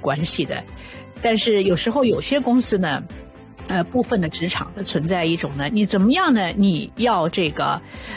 关系的。但是有时候有些公司呢，部分的职场的存在一种呢，你怎么样呢？你要这个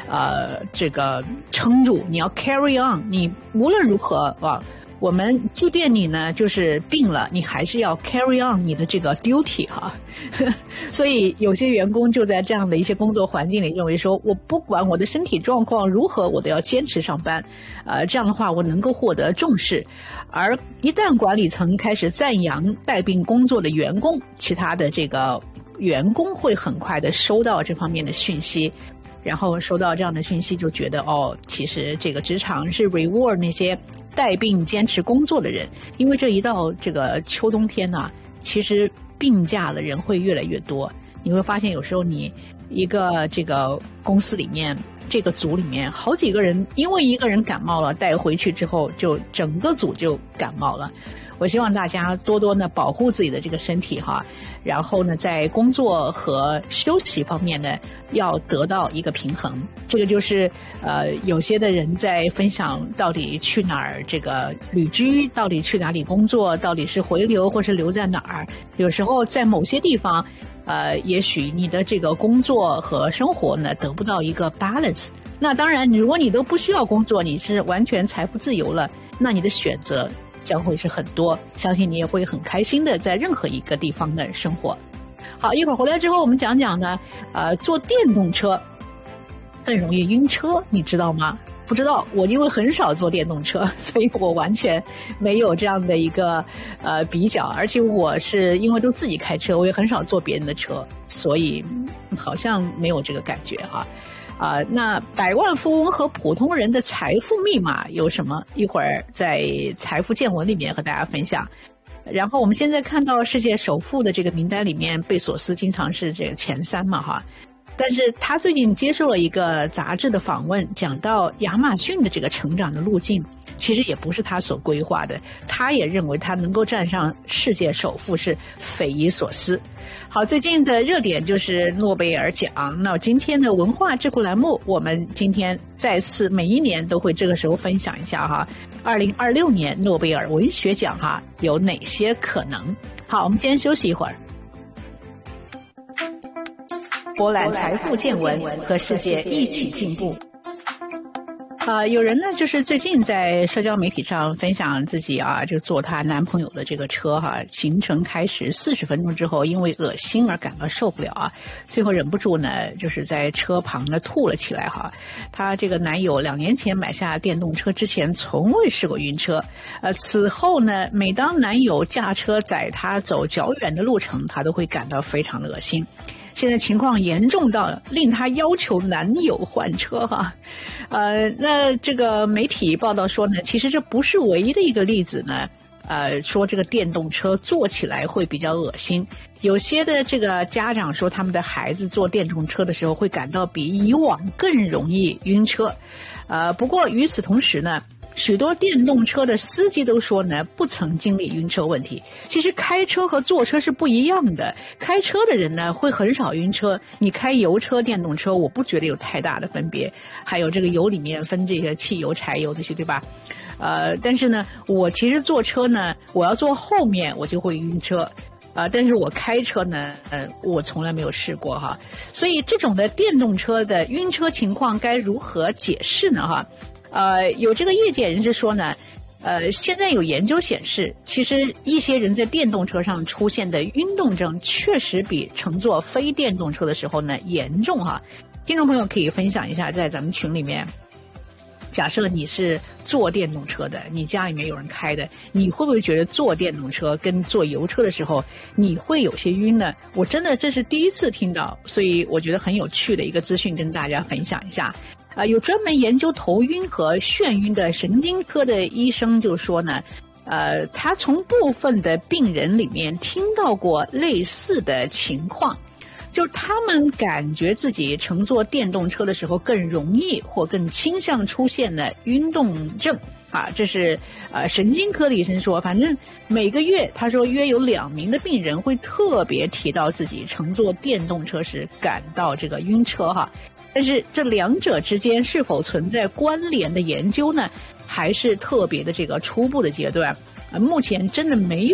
撑住，你要 carry on， 你无论如何啊，我们即便你呢就是病了，你还是要 carry on 你的这个 duty 哈。所以有些员工就在这样的一些工作环境里认为说，我不管我的身体状况如何，我都要坚持上班，这样的话我能够获得重视。而一旦管理层开始赞扬带病工作的员工，其他的这个员工会很快的收到这方面的讯息，然后收到这样的讯息就觉得其实这个职场是 reward 那些带病坚持工作的人。因为这一到这个秋冬天呢，其实病假的人会越来越多。你会发现有时候你一个这个公司里面，这个组里面好几个人因为一个人感冒了，带回去之后就整个组就感冒了。我希望大家多多呢保护自己的这个身体哈，然后呢在工作和休息方面呢要得到一个平衡。这个就是有些的人在分享到底去哪儿这个旅居，到底去哪里工作，到底是回流或是留在哪儿。有时候在某些地方也许你的这个工作和生活呢得不到一个 balance。那当然如果你都不需要工作，你是完全财富自由了，那你的选择将会是很多，相信你也会很开心的在任何一个地方的生活。好，一会儿回来之后我们讲讲呢坐电动车更容易晕车，你知道吗？不知道，我因为很少坐电动车，所以我完全没有这样的一个比较，而且我是因为都自己开车，我也很少坐别人的车，所以好像没有这个感觉哈。那百万富翁和普通人的财富密码有什么？一会儿在财富见闻里面和大家分享。然后我们现在看到世界首富的这个名单里面，贝索斯经常是这个前3嘛哈。但是他最近接受了一个杂志的访问，讲到亚马逊的这个成长的路径其实也不是他所规划的，他也认为他能够站上世界首富是匪夷所思。好，最近的热点就是诺贝尔奖。那今天的文化智库栏目，我们今天再次每一年都会这个时候分享一下哈，2026年诺贝尔文学奖哈有哪些可能。好，我们先休息一会儿。博览财富见闻，和世界一起进步。有人呢就是最近在社交媒体上分享自己就坐她男朋友的这个车哈，行程开始40分钟之后，因为恶心而感到受不了最后忍不住呢就是在车旁呢吐了起来哈。她这个男友2年前买下电动车之前从未试过晕车，此后呢每当男友驾车载她走较远的路程，她都会感到非常的恶心。现在情况严重到令她要求男友换车哈。那这个媒体报道说呢，其实这不是唯一的一个例子呢。说这个电动车坐起来会比较恶心，有些的这个家长说他们的孩子坐电动车的时候会感到比以往更容易晕车。不过与此同时呢，许多电动车的司机都说呢，不曾经历晕车问题。其实开车和坐车是不一样的，开车的人呢会很少晕车，你开油车、电动车，我不觉得有太大的分别。还有这个油里面分这个汽油、柴油这些，对吧？但是呢，我其实坐车呢，我要坐后面我就会晕车。但是我开车呢，我从来没有试过哈。所以这种的电动车的晕车情况该如何解释呢？哈？有这个业界人士说呢，现在有研究显示，其实一些人在电动车上出现的晕动症确实比乘坐非电动车的时候呢严重哈。听众朋友可以分享一下，在咱们群里面，假设你是坐电动车的，你家里面有人开的，你会不会觉得坐电动车跟坐油车的时候你会有些晕呢？我真的这是第一次听到，所以我觉得很有趣的一个资讯跟大家分享一下。有专门研究头晕和眩晕的神经科的医生就说呢，他从部分的病人里面听到过类似的情况，就他们感觉自己乘坐电动车的时候更容易或更倾向出现的晕动症这是神经科的医生说。反正每个月他说约有2名的病人会特别提到自己乘坐电动车时感到这个晕车哈。但是这两者之间是否存在关联的研究呢，还是特别的这个初步的阶段，目前真的没有